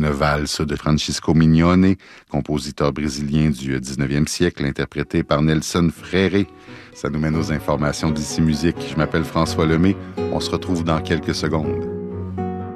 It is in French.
une valse de Francisco Mignone, compositeur brésilien du 19e siècle, interprété par Nelson Freire. Ça nous mène aux informations d'Ici Musique. Je m'appelle François Lemay. On se retrouve dans quelques secondes.